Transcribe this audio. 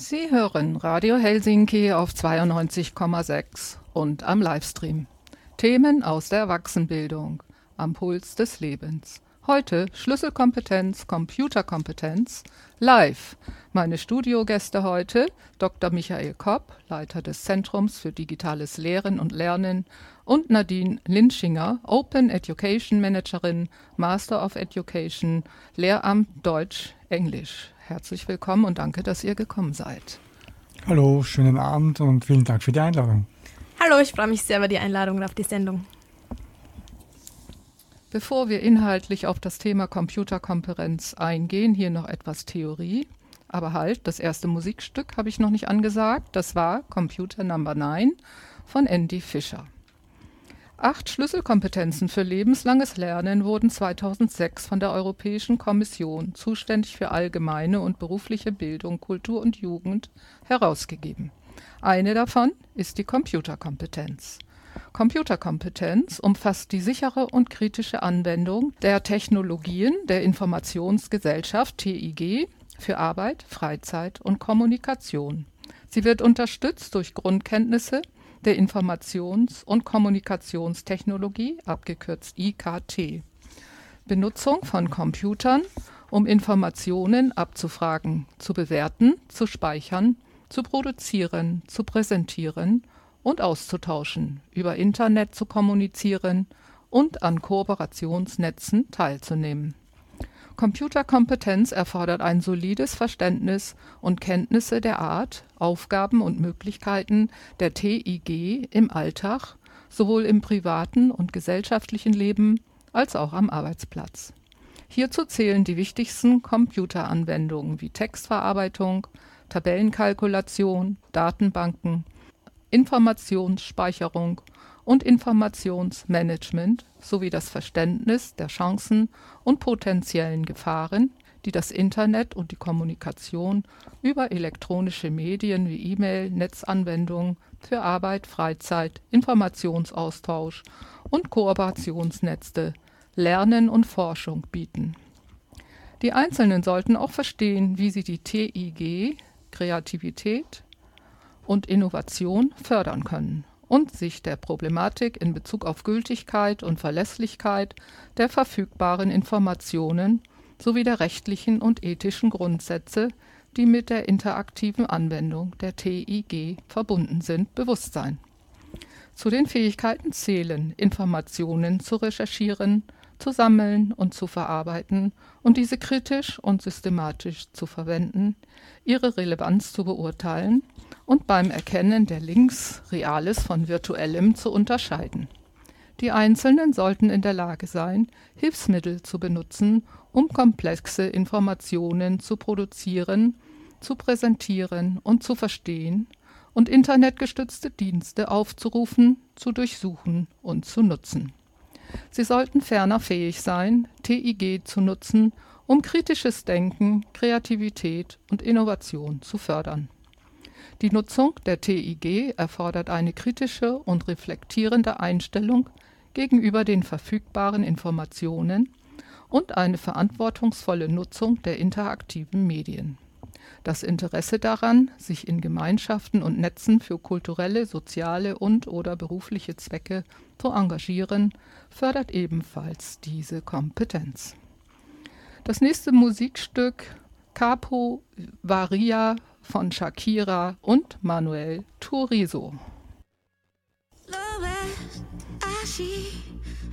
Sie hören Radio Helsinki auf 92,6 und am Livestream. Themen aus der Erwachsenenbildung, am Puls des Lebens. Heute Schlüsselkompetenz, Computerkompetenz, live. Meine Studiogäste heute Dr. Michael Kopp, Leiter des Zentrums für digitales Lehren und Lernen, und Nadine Linschinger, Open Education Managerin, Master of Education, Lehramt Deutsch-Englisch. Herzlich willkommen und danke, dass ihr gekommen seid. Hallo, schönen Abend und vielen Dank für die Einladung. Hallo, ich freue mich sehr über die Einladung und auf die Sendung. Bevor wir inhaltlich auf das Thema Computerkompetenz eingehen, hier noch etwas Theorie. Aber halt, das erste Musikstück habe ich noch nicht angesagt. Das war Computer Number 9 von Andy Fischer. 8 Schlüsselkompetenzen für lebenslanges Lernen wurden 2006 von der Europäischen Kommission, zuständig für allgemeine und berufliche Bildung, Kultur und Jugend, herausgegeben. Eine davon ist die Computerkompetenz. Computerkompetenz umfasst die sichere und kritische Anwendung der Technologien der Informationsgesellschaft TIG für Arbeit, Freizeit und Kommunikation. Sie wird unterstützt durch Grundkenntnisse der Informations- und Kommunikationstechnologie, abgekürzt IKT. Benutzung von Computern, um Informationen abzufragen, zu bewerten, zu speichern, zu produzieren, zu präsentieren und auszutauschen, über Internet zu kommunizieren und an Kooperationsnetzen teilzunehmen. Computerkompetenz erfordert ein solides Verständnis und Kenntnisse der Art, Aufgaben und Möglichkeiten der TIG im Alltag, sowohl im privaten und gesellschaftlichen Leben als auch am Arbeitsplatz. Hierzu zählen die wichtigsten Computeranwendungen wie Textverarbeitung, Tabellenkalkulation, Datenbanken, Informationsspeicherung und Informationsmanagement sowie das Verständnis der Chancen und potenziellen Gefahren, die das Internet und die Kommunikation über elektronische Medien wie E-Mail, Netzanwendungen für Arbeit, Freizeit, Informationsaustausch und Kooperationsnetze, Lernen und Forschung bieten. Die Einzelnen sollten auch verstehen, wie sie die TIG, Kreativität und Innovation fördern können und sich der Problematik in Bezug auf Gültigkeit und Verlässlichkeit der verfügbaren Informationen sowie der rechtlichen und ethischen Grundsätze, die mit der interaktiven Anwendung der TIG verbunden sind, bewusst sein. Zu den Fähigkeiten zählen, Informationen zu recherchieren, zu sammeln und zu verarbeiten und diese kritisch und systematisch zu verwenden, ihre Relevanz zu beurteilen und beim Erkennen der Links Reales von Virtuellem zu unterscheiden. Die Einzelnen sollten in der Lage sein, Hilfsmittel zu benutzen, um komplexe Informationen zu produzieren, zu präsentieren und zu verstehen und internetgestützte Dienste aufzurufen, zu durchsuchen und zu nutzen. Sie sollten ferner fähig sein, TIG zu nutzen, um kritisches Denken, Kreativität und Innovation zu fördern. Die Nutzung der TIG erfordert eine kritische und reflektierende Einstellung gegenüber den verfügbaren Informationen und eine verantwortungsvolle Nutzung der interaktiven Medien. Das Interesse daran, sich in Gemeinschaften und Netzen für kulturelle, soziale und/oder berufliche Zwecke zu engagieren, fördert ebenfalls diese Kompetenz. Das nächste Musikstück Capo Varia von Shakira und Manuel Turizo.